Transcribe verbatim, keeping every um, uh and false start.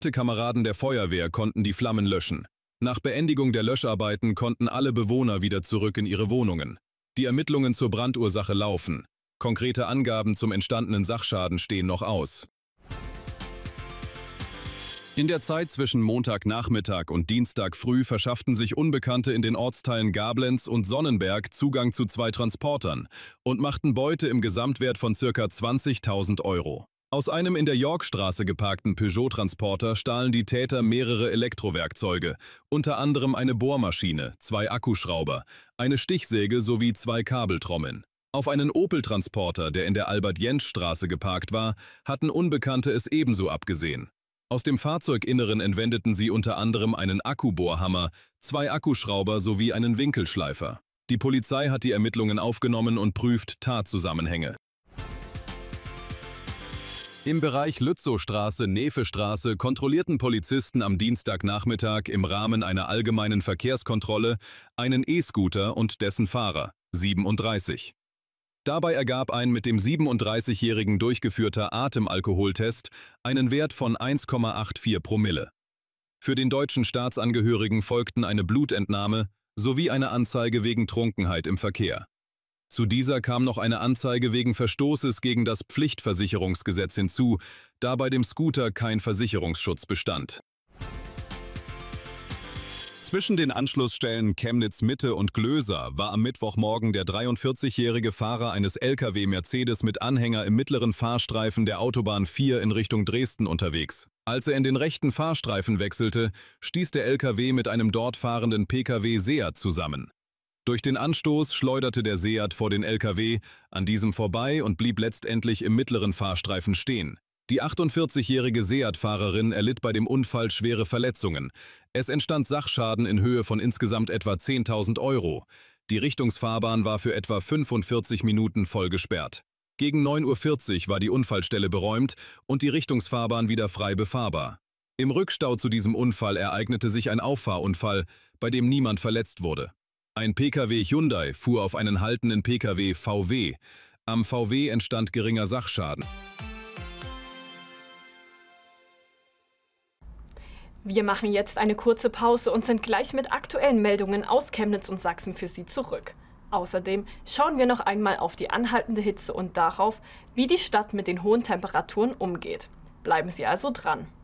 Kameraden der Feuerwehr konnten die Flammen löschen. Nach Beendigung der Löscharbeiten konnten alle Bewohner wieder zurück in ihre Wohnungen. Die Ermittlungen zur Brandursache laufen. Konkrete Angaben zum entstandenen Sachschaden stehen noch aus. In der Zeit zwischen Montagnachmittag und Dienstag früh verschafften sich Unbekannte in den Ortsteilen Gablenz und Sonnenberg Zugang zu zwei Transportern und machten Beute im Gesamtwert von ca. zwanzigtausend Euro. Aus einem in der Yorkstraße geparkten Peugeot-Transporter stahlen die Täter mehrere Elektrowerkzeuge, unter anderem eine Bohrmaschine, zwei Akkuschrauber, eine Stichsäge sowie zwei Kabeltrommeln. Auf einen Opel-Transporter, der in der Albert-Jentsch-Straße geparkt war, hatten Unbekannte es ebenso abgesehen. Aus dem Fahrzeuginneren entwendeten sie unter anderem einen Akkubohrhammer, zwei Akkuschrauber sowie einen Winkelschleifer. Die Polizei hat die Ermittlungen aufgenommen und prüft Tatzusammenhänge. Im Bereich Lützowstraße-Nefe-Straße kontrollierten Polizisten am Dienstagnachmittag im Rahmen einer allgemeinen Verkehrskontrolle einen E-Scooter und dessen Fahrer, siebenunddreißig. Dabei ergab ein mit dem siebenunddreißigjährigen durchgeführter Atemalkoholtest einen Wert von eins Komma vierundachtzig Promille. Für den deutschen Staatsangehörigen folgten eine Blutentnahme sowie eine Anzeige wegen Trunkenheit im Verkehr. Zu dieser kam noch eine Anzeige wegen Verstoßes gegen das Pflichtversicherungsgesetz hinzu, da bei dem Scooter kein Versicherungsschutz bestand. Zwischen den Anschlussstellen Chemnitz-Mitte und Glöser war am Mittwochmorgen der dreiundvierzigjährige Fahrer eines L K W Mercedes mit Anhänger im mittleren Fahrstreifen der Autobahn vier in Richtung Dresden unterwegs. Als er in den rechten Fahrstreifen wechselte, stieß der L K W mit einem dort fahrenden P K W Seat zusammen. Durch den Anstoß schleuderte der Seat vor den L K W an diesem vorbei und blieb letztendlich im mittleren Fahrstreifen stehen. Die achtundvierzigjährige Seat-Fahrerin erlitt bei dem Unfall schwere Verletzungen. Es entstand Sachschaden in Höhe von insgesamt etwa zehntausend Euro. Die Richtungsfahrbahn war für etwa fünfundvierzig Minuten voll gesperrt. Gegen neun Uhr vierzig war die Unfallstelle beräumt und die Richtungsfahrbahn wieder frei befahrbar. Im Rückstau zu diesem Unfall ereignete sich ein Auffahrunfall, bei dem niemand verletzt wurde. Ein P K W Hyundai fuhr auf einen haltenden P K W V W. Am V W entstand geringer Sachschaden. Wir machen jetzt eine kurze Pause und sind gleich mit aktuellen Meldungen aus Chemnitz und Sachsen für Sie zurück. Außerdem schauen wir noch einmal auf die anhaltende Hitze und darauf, wie die Stadt mit den hohen Temperaturen umgeht. Bleiben Sie also dran.